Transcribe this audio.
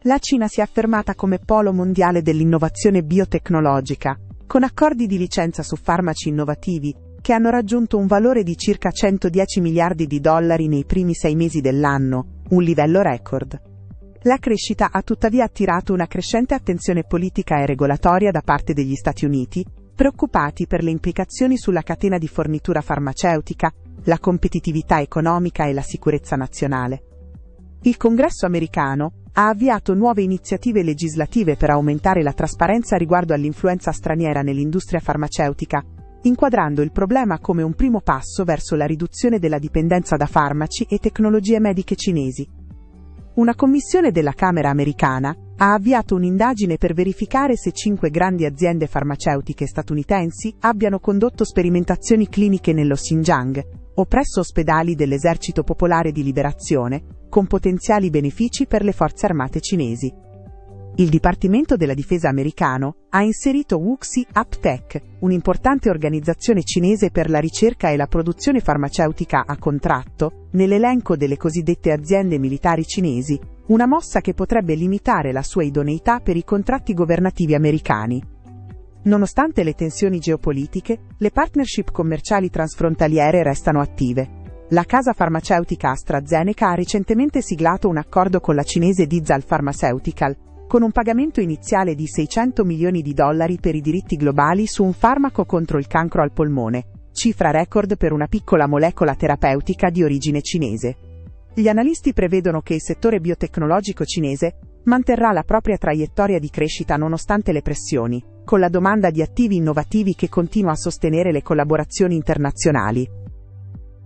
La Cina si è affermata come polo mondiale dell'innovazione biotecnologica, con accordi di licenza su farmaci innovativi che hanno raggiunto un valore di circa 110 miliardi di dollari nei primi 6 mesi dell'anno, un livello record. La crescita ha tuttavia attirato una crescente attenzione politica e regolatoria da parte degli Stati Uniti, preoccupati per le implicazioni sulla catena di fornitura farmaceutica, la competitività economica e la sicurezza nazionale. Il Congresso americano ha avviato nuove iniziative legislative per aumentare la trasparenza riguardo all'influenza straniera nell'industria farmaceutica, inquadrando il problema come un primo passo verso la riduzione della dipendenza da farmaci e tecnologie mediche cinesi. Una commissione della Camera americana ha avviato un'indagine per verificare se 5 grandi aziende farmaceutiche statunitensi abbiano condotto sperimentazioni cliniche nello Xinjiang o presso ospedali dell'Esercito Popolare di Liberazione, con potenziali benefici per le forze armate cinesi. Il Dipartimento della Difesa americano ha inserito Wuxi AppTec, un'importante organizzazione cinese per la ricerca e la produzione farmaceutica a contratto, nell'elenco delle cosiddette aziende militari cinesi, una mossa che potrebbe limitare la sua idoneità per i contratti governativi americani. Nonostante le tensioni geopolitiche, le partnership commerciali transfrontaliere restano attive. La casa farmaceutica AstraZeneca ha recentemente siglato un accordo con la cinese Dizal Pharmaceutical, con un pagamento iniziale di 600 milioni di dollari per i diritti globali su un farmaco contro il cancro al polmone, cifra record per una piccola molecola terapeutica di origine cinese. Gli analisti prevedono che il settore biotecnologico cinese manterrà la propria traiettoria di crescita nonostante le pressioni, con la domanda di attivi innovativi che continua a sostenere le collaborazioni internazionali.